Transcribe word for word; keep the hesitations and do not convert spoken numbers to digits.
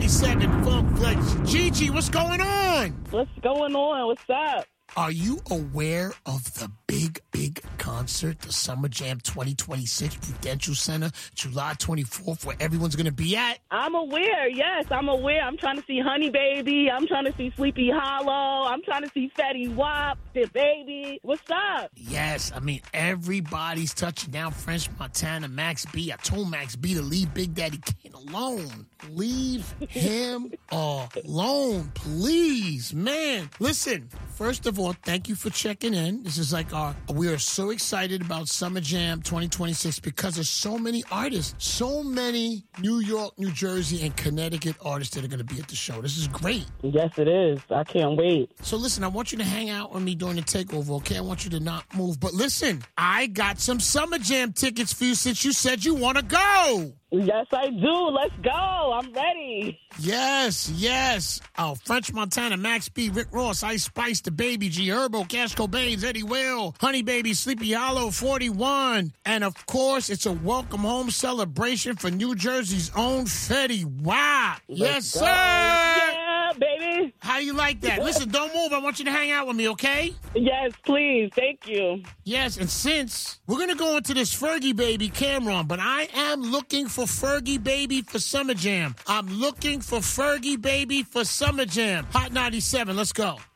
ninety-seven Funk Flex. Gigi, what's going on? What's going on? What's up? Are you aware of the big, big concert, the Summer Jam twenty twenty-six Prudential Center, July twenty-fourth, where everyone's going to be at? I'm aware. Yes, I'm aware. I'm trying to see Honey Baby. I'm trying to see Sleepy Hollow. I'm trying to see Fetty Wap, the baby. What's up? Yes, I mean, everybody's touching down. French Montana, Max B. I told Max B to leave Big Daddy Kane alone. Leave him alone, please. Man, listen, first of all, thank you for checking in. This is like our, we are so excited about Summer Jam twenty twenty-six because there's so many artists, so many New York, New Jersey, and Connecticut artists that are going to be at the show. This is great. Yes, it is. I can't wait. So listen, I want you to hang out with me during the takeover, okay? I want you to not move. But listen, I got some Summer Jam tickets for you since you said you want to go. Yes, I do. Let's go. I'm ready. Yes, yes. Oh, French Montana, Max B, Rick Ross, Ice Spice, The Baby, G Herbo, Cash Cobain, Eddie Will, Honey Baby, Sleepy Hollow, forty-one. And, of course, it's a welcome home celebration for New Jersey's own Fetty Wap. Yes, sir. Yeah, baby. How you like that? Listen, don't move. I want you to hang out with me, okay? Yes, please. Thank you. Yes, and since we're going to go into this Fergie Baby Cameron, but I am looking for Fergie Baby for Summer Jam. I'm looking for Fergie Baby for Summer Jam. Hot ninety-seven, let's go.